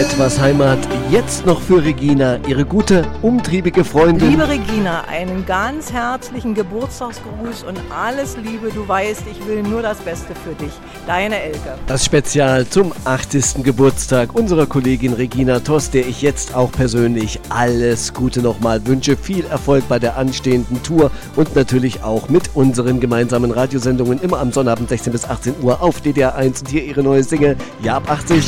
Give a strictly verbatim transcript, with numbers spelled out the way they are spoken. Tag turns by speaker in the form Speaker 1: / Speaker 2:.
Speaker 1: Etwas Heimat, jetzt noch für Regina, ihre gute, umtriebige Freundin.
Speaker 2: Liebe Regina, einen ganz herzlichen Geburtstagsgruß und alles Liebe. Du weißt, ich will nur das Beste für dich. Deine Elke.
Speaker 1: Das Spezial zum achtzigsten Geburtstag unserer Kollegin Regina Toss, der ich jetzt auch persönlich alles Gute nochmal wünsche. Viel Erfolg bei der anstehenden Tour und natürlich auch mit unseren gemeinsamen Radiosendungen immer am Sonnabend sechzehn bis achtzehn Uhr auf D D R eins. Und hier ihre neue Single, Ja ab achtzig.